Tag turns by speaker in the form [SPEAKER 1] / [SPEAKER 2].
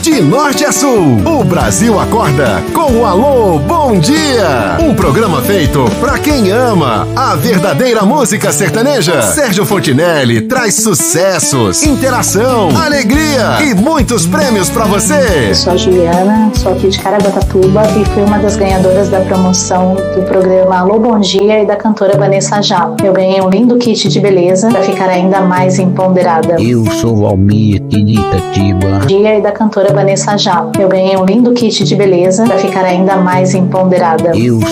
[SPEAKER 1] De norte a sul, o Brasil acorda com o Alô Bom Dia. Um programa feito pra quem ama a verdadeira música sertaneja. Sérgio Fontinelli traz sucessos, interação, alegria e muitos prêmios pra você.
[SPEAKER 2] Eu sou a Juliana, sou aqui de Caraguatatuba e fui uma das ganhadoras da promoção do programa Alô Bom Dia e da cantora Vanessa Jalo. Eu ganhei um lindo kit de beleza pra ficar ainda mais empoderada.
[SPEAKER 3] Eu sou Valmir, aqui de Itatiba.
[SPEAKER 2] Dia e da cantora Vanessa Jalo. Eu ganhei um lindo kit de beleza pra ficar ainda mais empoderada.
[SPEAKER 3] Eu